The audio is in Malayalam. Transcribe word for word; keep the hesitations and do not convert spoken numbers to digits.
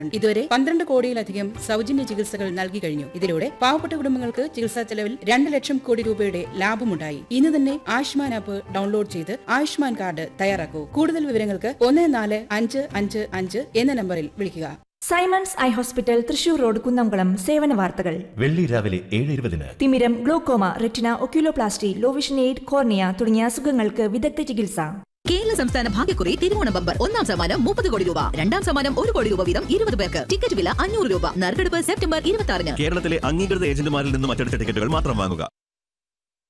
ഇതുവരെ പന്ത്രണ്ട് കോടിയിലധികം സൗജന്യ ചികിത്സകൾ നൽകി കഴിഞ്ഞു. ഇതിലൂടെ പാവപ്പെട്ട കുടുംബങ്ങൾക്ക് ചികിത്സാ ചെലവിൽ രണ്ട് ലക്ഷം കോടി രൂപയുടെ ലാഭമുണ്ടായി. ഇന്ന് തന്നെ ആയുഷ്മാൻ ആപ്പ് ഡൗൺലോഡ് ചെയ്ത് ആയുഷ്മാൻ കാർഡ് തയ്യാറാക്കൂ. കൂടുതൽ വിവരങ്ങൾക്ക് ഒന്ന് നാല് അഞ്ച് അഞ്ച് അഞ്ച് എന്ന നമ്പറിൽ വിളിക്കുക. Symons eye hospital Thrissur road Kunnamkulam സേവന വാർത്തകൾ. വെള്ളി രാവിലെ ഏഴ് ഇരുപതിന് തിമിരം, glaucoma, retina, oculoplasty, low vision aid, cornea തുടങ്ങിയ അസുഖങ്ങൾക്ക് വിദഗ്ധ ചികിത്സ. കേരള സംസ്ഥാന ഭാഗ്യക്കുറി തിരുവോണം ബമ്പർ ഒന്നാം സമ്മാനം മുപ്പത് കോടി രൂപ, രണ്ടാം സമ്മാനം ഒരു കോടി രൂപ വീതം ഇരുപത് പേർക്ക്. ടിക്കറ്റ് വില അഞ്ഞൂറ് രൂപ. നറുക്കെടുപ്പ് സെപ്റ്റംബർ ഇരുപത്തി ആറിന്. കേരളത്തിലെ അംഗീകൃത ഏജന്റുമാരിൽ നിന്നും മറ്റെടുത്ത ടിക്കറ്റുകൾ മാത്രം വാങ്ങുക.